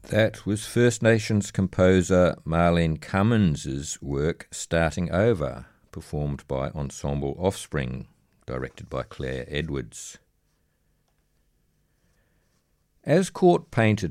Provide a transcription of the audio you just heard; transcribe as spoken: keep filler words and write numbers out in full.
That was First Nations composer Marlene Cummins' work Starting Over, performed by Ensemble Offspring, directed by Claire Edwards. As Court painted